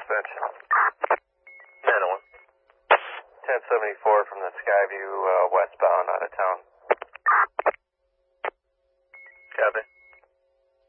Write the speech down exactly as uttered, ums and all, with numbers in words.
dispatch. nine oh one. ten seventy-four from the Skyview uh, westbound out of town. Copy.